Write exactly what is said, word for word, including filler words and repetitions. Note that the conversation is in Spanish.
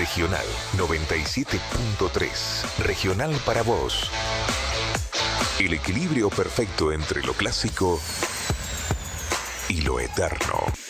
Regional noventa y siete punto tres. Regional para vos. El equilibrio perfecto entre lo clásico y lo eterno.